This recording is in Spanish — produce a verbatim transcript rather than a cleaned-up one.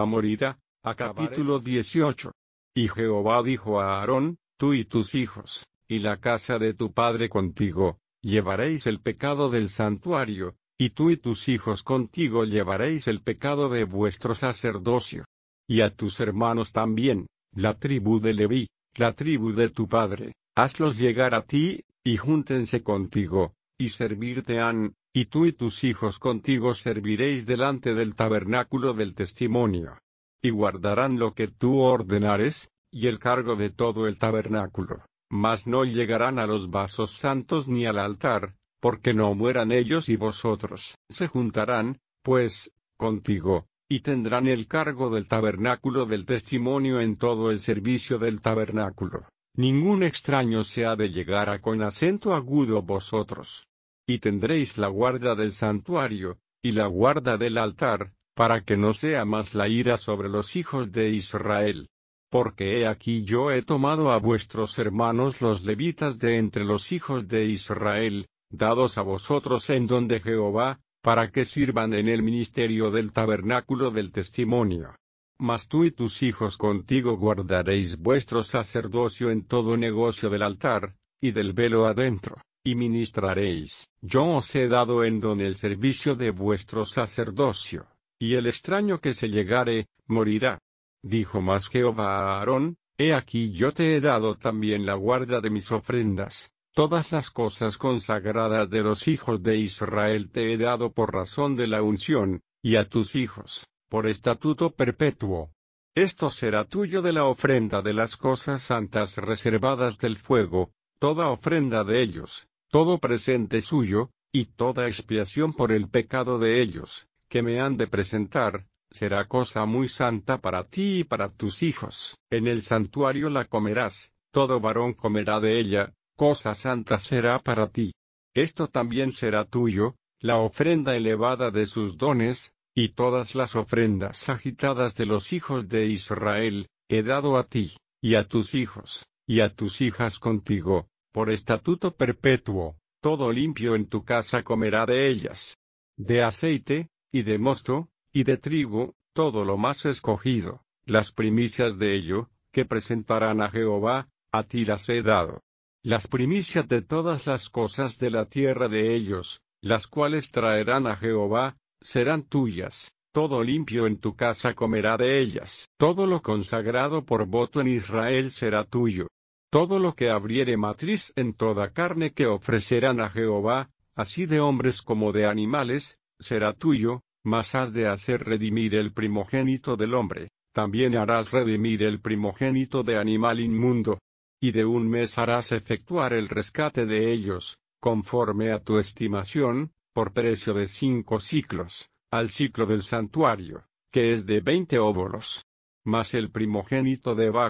Jehová morirá. A capítulo dieciocho. Y Jehová dijo a Aarón, tú y tus hijos, y la casa de tu padre contigo, llevaréis el pecado del santuario, y tú y tus hijos contigo llevaréis el pecado de vuestro sacerdocio. Y a tus hermanos también, la tribu de Leví, la tribu de tu padre, hazlos llegar a ti, y júntense contigo, y servirte han, y tú y tus hijos contigo serviréis delante del tabernáculo del testimonio. Y guardarán lo que tú ordenares, y el cargo de todo el tabernáculo, mas no llegarán a los vasos santos ni al altar, porque no mueran ellos y vosotros. Se juntarán, pues, contigo, y tendrán el cargo del tabernáculo del testimonio en todo el servicio del tabernáculo. Ningún extraño se ha de llegar a con acento agudo vosotros. Y tendréis la guarda del santuario, y la guarda del altar, para que no sea más la ira sobre los hijos de Israel. Porque he aquí yo he tomado a vuestros hermanos los levitas de entre los hijos de Israel, dados a vosotros en don de Jehová, para que sirvan en el ministerio del tabernáculo del testimonio. Mas tú y tus hijos contigo guardaréis vuestro sacerdocio en todo negocio del altar, y del velo adentro, y ministraréis. Yo os he dado en don el servicio de vuestro sacerdocio, y el extraño que se llegare, morirá. Dijo más Jehová a Aarón, he aquí yo te he dado también la guarda de mis ofrendas, todas las cosas consagradas de los hijos de Israel te he dado por razón de la unción, y a tus hijos, por estatuto perpetuo. Esto será tuyo de la ofrenda de las cosas santas reservadas del fuego, toda ofrenda de ellos, todo presente suyo, y toda expiación por el pecado de ellos, que me han de presentar, será cosa muy santa para ti y para tus hijos. En el santuario la comerás, todo varón comerá de ella, cosa santa será para ti. Esto también será tuyo, la ofrenda elevada de sus dones, y todas las ofrendas agitadas de los hijos de Israel, he dado a ti, y a tus hijos, y a tus hijas contigo, por estatuto perpetuo, todo limpio en tu casa comerá de ellas. De aceite, y de mosto, y de trigo, todo lo más escogido, las primicias de ello, que presentarán a Jehová, a ti las he dado. Las primicias de todas las cosas de la tierra de ellos, las cuales traerán a Jehová, serán tuyas, todo limpio en tu casa comerá de ellas. Todo lo consagrado por voto en Israel será tuyo. Todo lo que abriere matriz en toda carne que ofrecerán a Jehová, así de hombres como de animales, será tuyo, mas has de hacer redimir el primogénito del hombre, también harás redimir el primogénito de animal inmundo. Y de un mes harás efectuar el rescate de ellos, conforme a tu estimación, por precio de cinco siclos, al ciclo del santuario, que es de veinte óbolos. Mas el primogénito de vaca